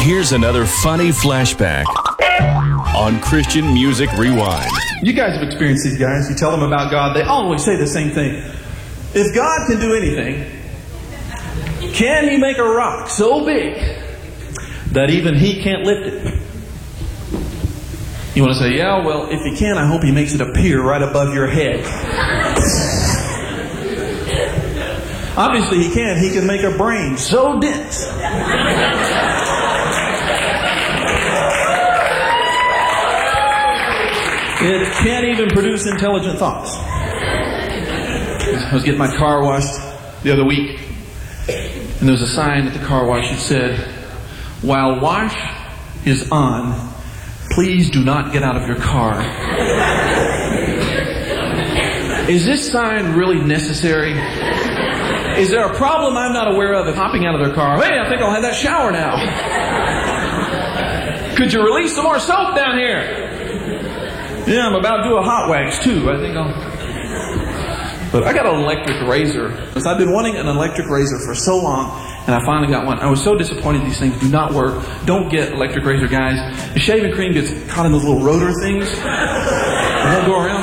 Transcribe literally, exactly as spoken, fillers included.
Here's another funny flashback on Christian Music Rewind. You guys have experienced these guys. You tell them about God, they always say the same thing. If God can do anything, can He make a rock so big that even He can't lift it? You want to say, yeah, well, if He can, I hope He makes it appear right above your head. Obviously He can. He can make a brain so dense it can't even produce intelligent thoughts. I was getting my car washed the other week, and there was a sign at the car wash that said, "While wash is on, please do not get out of your car." Is this sign really necessary? Is there a problem I'm not aware of in hopping out of their car? Hey, I think I'll have that shower now. Could you release some more soap down here? Yeah, I'm about to do a hot wax too. I think I'll... But I got an electric razor. I've been wanting an electric razor for so long, and I finally got one. I was so disappointed these things do not work. Don't get electric razor, guys. The shaving cream gets caught in those little rotor things. And they'll go around.